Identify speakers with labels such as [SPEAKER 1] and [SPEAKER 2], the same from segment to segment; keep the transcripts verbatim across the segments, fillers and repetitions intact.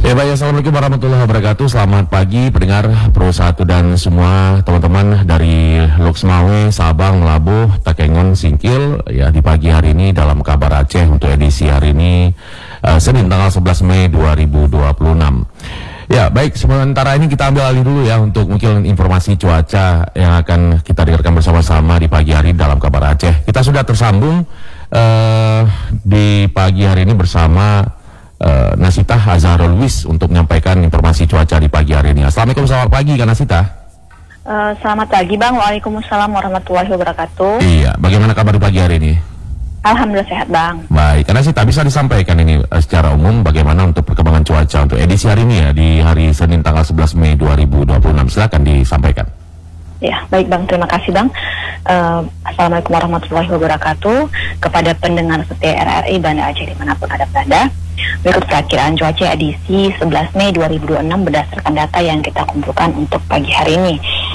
[SPEAKER 1] Ya baik, assalamualaikum warahmatullahi wabarakatuh. Selamat pagi pendengar Pro satu dan semua teman-teman dari Luxmawe, Sabang, Labuh, Takengon, Singkil. Ya di pagi hari ini dalam kabar Aceh untuk edisi hari ini uh, Senin tanggal sebelas Mei dua ribu dua puluh enam. Ya baik, sementara ini kita ambil alih dulu ya untuk mungkin informasi cuaca yang akan kita dengarkan bersama-sama di pagi hari dalam kabar Aceh. Kita sudah tersambung uh, di pagi hari ini bersama Uh, Nasita Azharul Wis untuk menyampaikan informasi cuaca di pagi hari ini. Assalamualaikum, selamat pagi Kak Nasita.
[SPEAKER 2] Uh, selamat pagi Bang, Waalaikumsalam warahmatullahi wabarakatuh.
[SPEAKER 1] Iya, bagaimana kabar di pagi hari ini?
[SPEAKER 2] Alhamdulillah sehat Bang.
[SPEAKER 1] Baik, Kak Nasita bisa disampaikan ini uh, secara umum bagaimana untuk perkembangan cuaca untuk edisi hari ini ya di hari Senin tanggal sebelas Mei dua ribu dua puluh enam. Silakan disampaikan.
[SPEAKER 2] Ya, baik Bang, terima kasih Bang. Uh, Assalamualaikum warahmatullahi wabarakatuh. Kepada pendengar setia R R I Banda Aceh dimanapun Anda berada, berikut perakiraan cuaca edisi sebelas Mei dua ribu dua puluh enam berdasarkan data yang kita kumpulkan untuk pagi hari ini.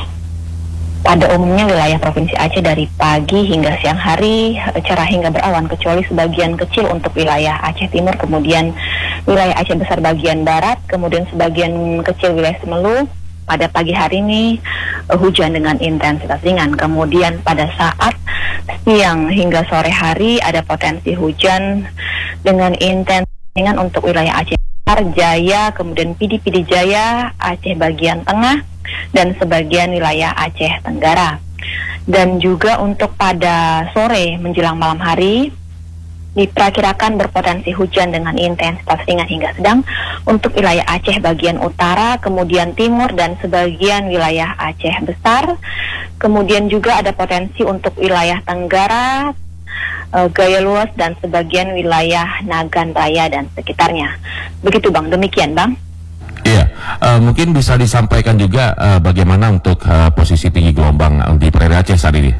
[SPEAKER 2] Pada umumnya wilayah Provinsi Aceh dari pagi hingga siang hari cerah hingga berawan, kecuali sebagian kecil untuk wilayah Aceh Timur, kemudian wilayah Aceh Besar bagian barat, kemudian sebagian kecil wilayah Semelu. Pada pagi hari ini uh, hujan dengan intensitas ringan. Kemudian pada saat siang hingga sore hari ada potensi hujan dengan intensitas ringan untuk wilayah Aceh Besar, Jaya, kemudian Pidi Pidi Jaya, Aceh bagian tengah, dan sebagian wilayah Aceh Tenggara. Dan juga untuk pada sore menjelang malam hari diperkirakan berpotensi hujan dengan intensitas ringan hingga sedang untuk wilayah Aceh bagian utara, kemudian timur, dan sebagian wilayah Aceh Besar. Kemudian juga ada potensi untuk wilayah Tenggara, e, Gaya Luas, dan sebagian wilayah Nagan Raya dan sekitarnya. Begitu Bang, demikian Bang.
[SPEAKER 1] Iya, uh, mungkin bisa disampaikan juga uh, bagaimana untuk uh, posisi tinggi gelombang di perairan Aceh saat ini.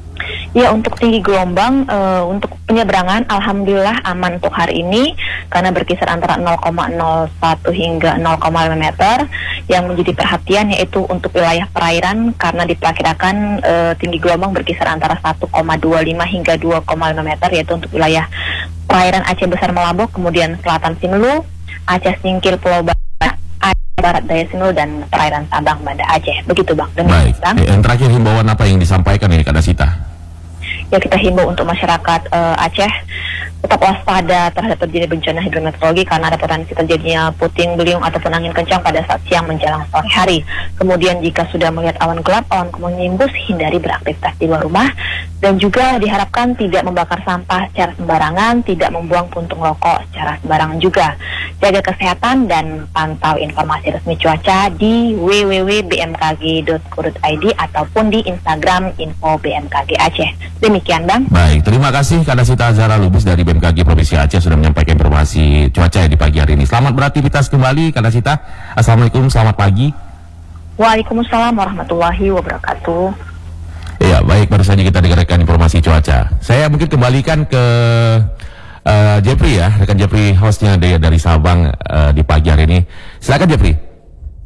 [SPEAKER 2] Ya, untuk tinggi gelombang uh, untuk penyeberangan alhamdulillah aman untuk hari ini karena berkisar antara nol koma nol satu hingga nol koma lima meter. Yang menjadi perhatian yaitu untuk wilayah perairan karena diperkirakan uh, tinggi gelombang berkisar antara satu koma dua lima hingga dua koma lima meter, yaitu untuk wilayah perairan Aceh Besar Melambo, kemudian selatan Simelu, Aceh Singkil Pulau Barat, Aceh Barat Daya Simelu, dan perairan Sabang Banda Aceh. Begitu Bang.
[SPEAKER 1] Baik, Bang. Yang terakhir himbauan apa yang disampaikan ini Kak Nasita?
[SPEAKER 2] Ya, kita himbau untuk masyarakat uh, Aceh tetap waspada terhadap terjadi bencana hidrometeorologi karena ada potensi terjadinya puting beliung ataupun angin kencang pada saat siang menjelang sore hari. Kemudian jika sudah melihat awan gelap, awan menimbus, hindari beraktivitas di luar rumah, dan juga diharapkan tidak membakar sampah secara sembarangan, tidak membuang puntung rokok secara sembarangan juga. Jaga kesehatan dan pantau informasi resmi cuaca di w w w titik b m k g titik co titik i d ataupun di Instagram info B M K G Aceh. Demikian Bang.
[SPEAKER 1] Baik, terima kasih Kak Nasita Azharul Wis dari B M K G Provinsi Aceh sudah menyampaikan informasi cuaca di pagi hari ini. Selamat beraktivitas kembali Kak Nasita. Assalamualaikum, selamat pagi.
[SPEAKER 2] Waalaikumsalam warahmatullahi wabarakatuh.
[SPEAKER 1] Ya baik, baru saja kita dengarkan informasi cuaca. Saya mungkin kembalikan ke uh, Jeffrey ya, rekan Jeffrey hostnya dari, dari Sabang uh, di pagi hari ini. Silakan Jeffrey.